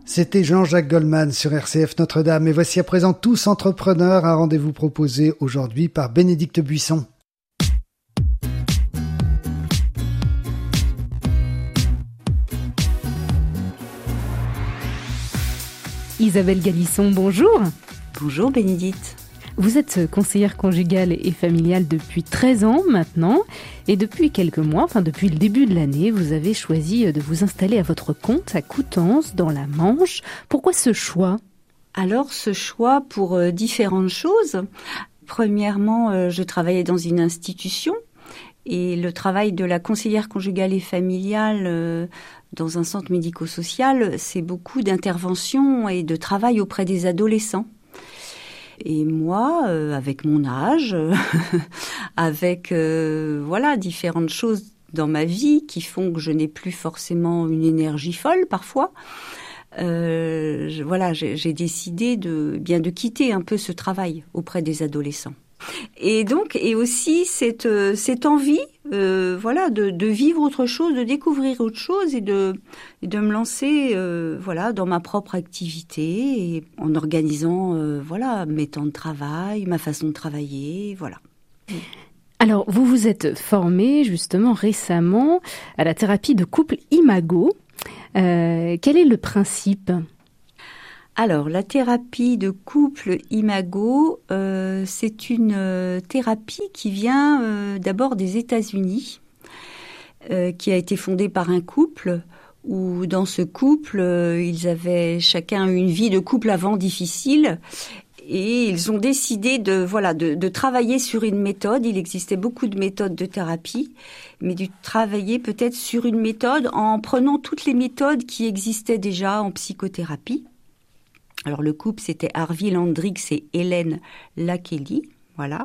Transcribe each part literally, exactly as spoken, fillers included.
C'était Jean-Jacques Goldman sur R C F Notre-Dame. Et voici à présent Tous Entrepreneurs, un rendez-vous proposé aujourd'hui par Bénédicte Buisson. Isabelle Galisson, bonjour. Bonjour Bénédicte. Vous êtes conseillère conjugale et familiale depuis treize ans maintenant. Et depuis quelques mois, enfin depuis le début de l'année, vous avez choisi de vous installer à votre compte à Coutances, dans la Manche. Pourquoi ce choix ? Alors ce choix pour euh, différentes choses. Premièrement, euh, je travaillais dans une institution. Et le travail de la conseillère conjugale et familiale euh, dans un centre médico-social, c'est beaucoup d'intervention et de travail auprès des adolescents. Et moi, euh, avec mon âge, avec euh, voilà différentes choses dans ma vie qui font que je n'ai plus forcément une énergie folle parfois, euh, je, voilà, j'ai, j'ai décidé de bien de quitter un peu ce travail auprès des adolescents. Et donc, et aussi cette cette envie, euh, voilà, de, de vivre autre chose, de découvrir autre chose et de et de me lancer, euh, voilà, dans ma propre activité et en organisant, euh, voilà, mes temps de travail, ma façon de travailler, voilà. Alors, vous vous êtes formée justement récemment à la thérapie de couple Imago. Euh, quel est le principe ? Alors, la thérapie de couple Imago, euh, c'est une euh, thérapie qui vient euh, d'abord des États-Unis, euh, qui a été fondée par un couple où dans ce couple, euh, ils avaient chacun une vie de couple avant difficile et ils ont décidé de voilà de, de travailler sur une méthode. Il existait beaucoup de méthodes de thérapie, mais de travailler peut-être sur une méthode en prenant toutes les méthodes qui existaient déjà en psychothérapie. Alors le couple, c'était Arvil Hendrix et Hélène Lakely, voilà.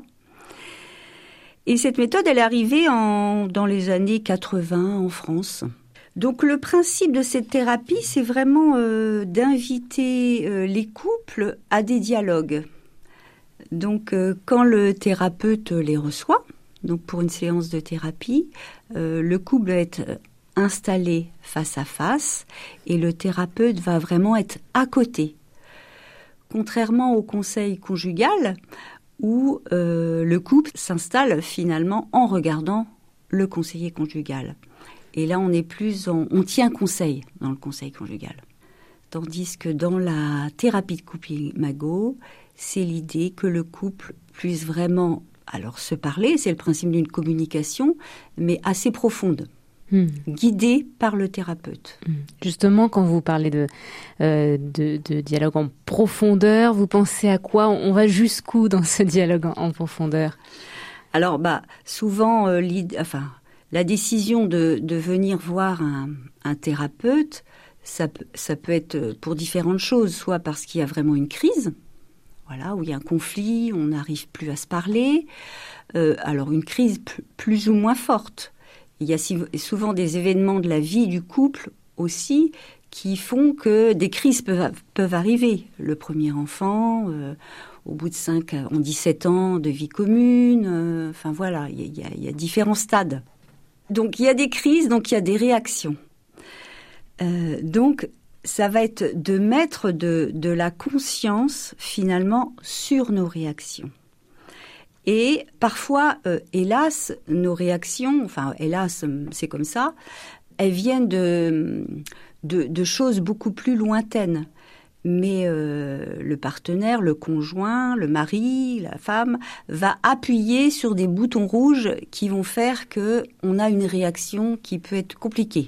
Et cette méthode, elle est arrivée en, dans les années quatre-vingts en France. Donc le principe de cette thérapie, c'est vraiment euh, d'inviter euh, les couples à des dialogues. Donc euh, quand le thérapeute les reçoit, donc pour une séance de thérapie, euh, le couple va être installé face à face et le thérapeute va vraiment être à côté. Contrairement au conseil conjugal, où euh, le couple s'installe finalement en regardant le conseiller conjugal. Et là, on est plus en, on tient conseil dans le conseil conjugal. Tandis que dans la thérapie de couple Imago, c'est l'idée que le couple puisse vraiment, alors se parler, c'est le principe d'une communication, mais assez profonde. Mmh. Guidé par le thérapeute. Mmh. Justement, quand vous parlez de, euh, de, de dialogue en profondeur, vous pensez à quoi ? On va jusqu'où dans ce dialogue en, en profondeur ? Alors, bah, souvent, euh, enfin, la décision de, de venir voir un, un thérapeute, ça, ça peut être pour différentes choses, soit parce qu'il y a vraiment une crise, voilà, où il y a un conflit, on n'arrive plus à se parler, euh, alors une crise p- plus ou moins forte. Il y a souvent des événements de la vie du couple aussi qui font que des crises peuvent, peuvent arriver. Le premier enfant, euh, au bout de cinq, en dix-sept ans de vie commune, euh, enfin voilà, il y, a, il y a différents stades. Donc il y a des crises, donc il y a des réactions. Euh, donc ça va être de mettre de, de la conscience finalement sur nos réactions. Et parfois, euh, hélas, nos réactions, enfin hélas, c'est comme ça, elles viennent de, de, de choses beaucoup plus lointaines. Mais euh, le partenaire, le conjoint, le mari, la femme, va appuyer sur des boutons rouges qui vont faire qu'on a une réaction qui peut être compliquée.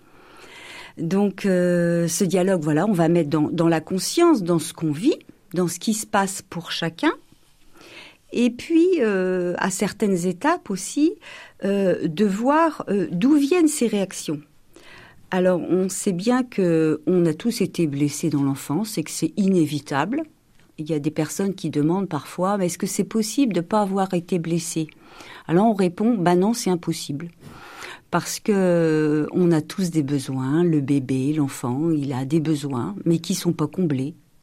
Donc euh, ce dialogue, voilà, on va mettre dans, dans la conscience, dans ce qu'on vit, dans ce qui se passe pour chacun. Et puis, euh, à certaines étapes aussi, euh, de voir euh, d'où viennent ces réactions. Alors, on sait bien qu'on a tous été blessés dans l'enfance et que c'est inévitable. Il y a des personnes qui demandent parfois, mais est-ce que c'est possible de ne pas avoir été blessé ? Alors, on répond, bah non, c'est impossible. Parce que on a tous des besoins. Le bébé, l'enfant, il a des besoins, mais qui ne sont pas comblés,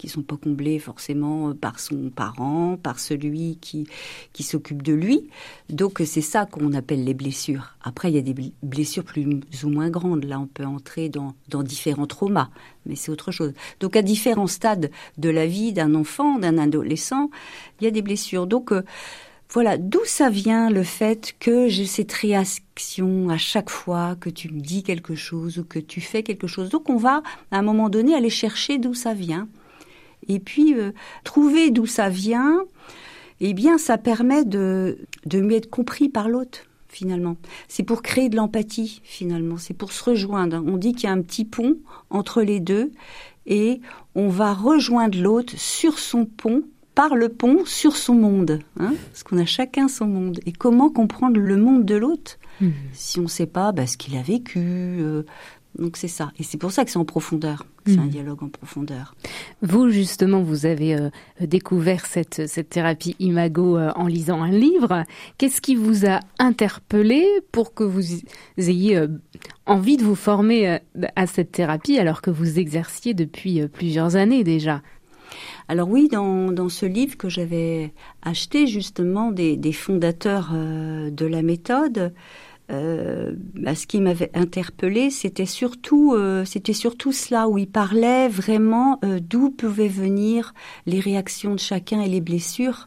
qui sont pas comblées forcément par son parent, par celui qui qui s'occupe de lui. Donc c'est ça qu'on appelle les blessures. Après il y a des blessures plus ou moins grandes. Là on peut entrer dans dans différents traumas, mais c'est autre chose. Donc à différents stades de la vie d'un enfant, d'un adolescent, il y a des blessures. Donc euh, voilà, d'où ça vient le fait que j'ai cette réaction à chaque fois que tu me dis quelque chose ou que tu fais quelque chose. Donc on va, à un moment donné, aller chercher d'où ça vient. Et puis, euh, trouver d'où ça vient, eh bien, ça permet de, de mieux être compris par l'autre, finalement. C'est pour créer de l'empathie, finalement. C'est pour se rejoindre. On dit qu'il y a un petit pont entre les deux et on va rejoindre l'autre sur son pont, par le pont sur son monde, hein, parce qu'on a chacun son monde. Et comment comprendre le monde de l'autre mmh. si on ne sait pas bah, ce qu'il a vécu euh, donc c'est ça. Et c'est pour ça que c'est en profondeur. C'est mmh. un dialogue en profondeur. Vous, justement, vous avez euh, découvert cette, cette thérapie Imago euh, en lisant un livre. Qu'est-ce qui vous a interpellé pour que vous ayez euh, envie de vous former euh, à cette thérapie alors que vous exerciez depuis euh, plusieurs années déjà ? Alors oui, dans, dans ce livre que j'avais acheté justement des, des fondateurs euh, de la méthode, euh, bah, ce qui m'avait interpellée, c'était surtout, euh, c'était surtout cela où il parlait vraiment euh, d'où pouvaient venir les réactions de chacun et les blessures,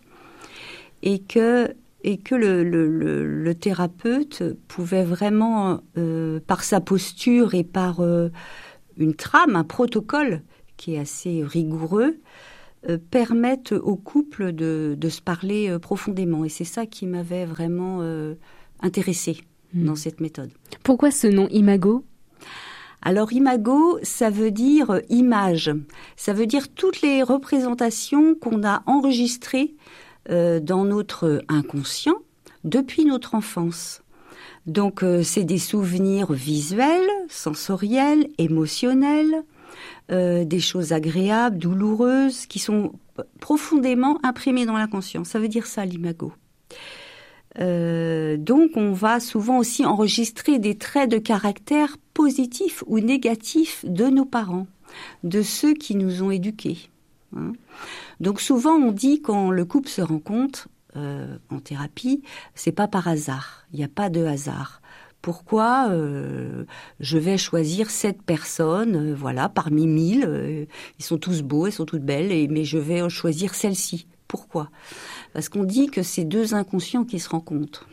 et que et que le, le, le, le thérapeute pouvait vraiment, euh, par sa posture et par euh, une trame, un protocole qui est assez rigoureux, euh, permettent au couple de, de se parler euh, profondément. Et c'est ça qui m'avait vraiment euh, intéressée mmh. dans cette méthode. Pourquoi ce nom Imago ? Alors Imago, ça veut dire image. Ça veut dire toutes les représentations qu'on a enregistrées euh, dans notre inconscient depuis notre enfance. Donc euh, c'est des souvenirs visuels, sensoriels, émotionnels, Euh, des choses agréables, douloureuses, qui sont profondément imprimées dans l'inconscient. Ça veut dire ça, l'imago. Euh, donc, on va souvent aussi enregistrer des traits de caractère positifs ou négatifs de nos parents, de ceux qui nous ont éduqués. Hein. Donc, souvent, on dit quand le couple se rencontre euh, en thérapie, c'est pas par hasard. Il n'y a pas de hasard. Pourquoi euh, je vais choisir cette personne, euh, voilà, parmi mille, euh, ils sont tous beaux, elles sont toutes belles, et, mais je vais choisir celle-ci. Pourquoi ? Parce qu'on dit que c'est deux inconscients qui se rencontrent.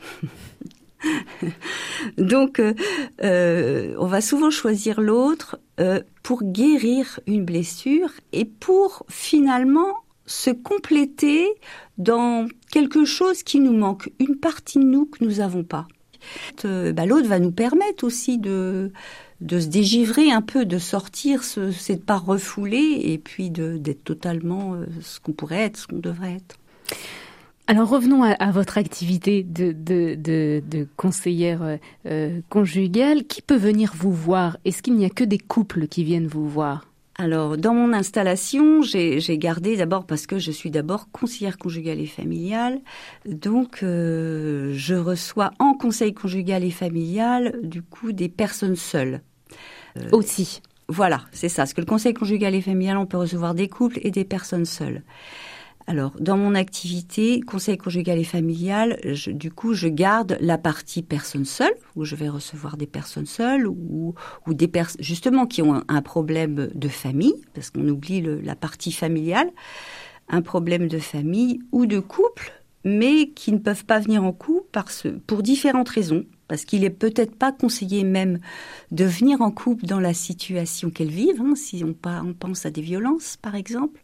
Donc, euh, euh, on va souvent choisir l'autre euh, pour guérir une blessure et pour finalement se compléter dans quelque chose qui nous manque, une partie de nous que nous n'avons pas. Euh, bah, l'autre va nous permettre aussi de, de se dégivrer un peu, de sortir ce, cette part refoulée et puis de, d'être totalement euh, ce qu'on pourrait être, ce qu'on devrait être. Alors revenons à, à votre activité de, de, de, de conseillère euh, conjugale. Qui peut venir vous voir ? Est-ce qu'il n'y a que des couples qui viennent vous voir ? Alors, dans mon installation, j'ai, j'ai gardé d'abord parce que je suis d'abord conseillère conjugale et familiale. Donc, euh, je reçois en conseil conjugal et familial, du coup, des personnes seules. Euh, Aussi. Voilà, c'est ça. Parce que le conseil conjugal et familial, on peut recevoir des couples et des personnes seules. Alors, dans mon activité, conseil conjugal et familial, je, du coup, je garde la partie personnes seules, où je vais recevoir des personnes seules, ou, ou des personnes, justement, qui ont un, un problème de famille, parce qu'on oublie le, la partie familiale, un problème de famille ou de couple, mais qui ne peuvent pas venir en couple parce, pour différentes raisons, parce qu'il est peut-être pas conseillé même de venir en couple dans la situation qu'elles vivent, hein, si on, on pense à des violences, par exemple.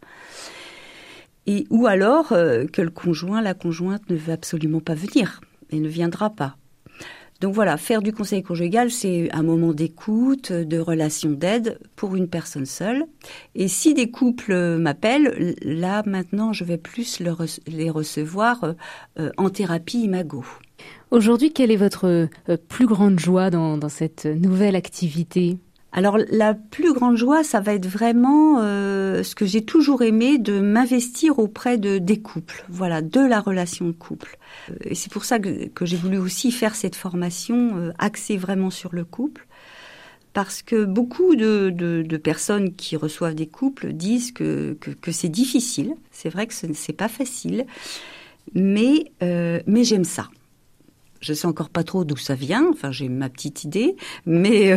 Et, ou alors euh, que le conjoint, la conjointe ne veut absolument pas venir et ne viendra pas. Donc voilà, faire du conseil conjugal, c'est un moment d'écoute, de relation d'aide pour une personne seule. Et si des couples m'appellent, là maintenant je vais plus le re- les recevoir euh, en thérapie Imago. Aujourd'hui, quelle est votre euh, plus grande joie dans, dans cette nouvelle activité ? Alors la plus grande joie, ça va être vraiment euh, ce que j'ai toujours aimé, de m'investir auprès de des couples, voilà, de la relation de couple. Et c'est pour ça que, que j'ai voulu aussi faire cette formation euh, axée vraiment sur le couple, parce que beaucoup de, de, de personnes qui reçoivent des couples disent que, que, que c'est difficile. C'est vrai que ce n'est pas facile, mais, euh, mais j'aime ça. Je sais encore pas trop d'où ça vient, enfin j'ai ma petite idée, mais, euh,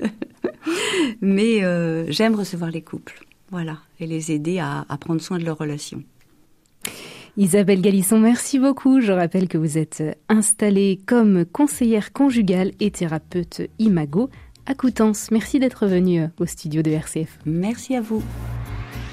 mais euh, j'aime recevoir les couples, voilà, et les aider à, à prendre soin de leur relation. Isabelle Galisson, merci beaucoup. Je rappelle que vous êtes installée comme conseillère conjugale et thérapeute imago à Coutances. Merci d'être venue au studio de R C F. Merci à vous.